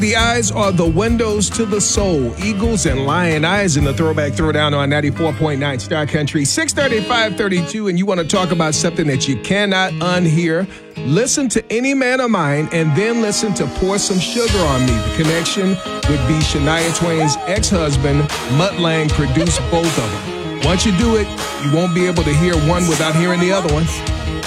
The eyes are the windows to the soul. Eagles and Lion Eyes in the Throwback Throwdown on 94.9 Star Country. 6:30, 5:32, and you want to talk about something that you cannot unhear. Listen to Any Man of Mine and then listen to Pour Some Sugar on Me. The connection would be Shania Twain's ex-husband, Mutt Lange, produced both of them. Once you do it, you won't be able to hear one without hearing the other one.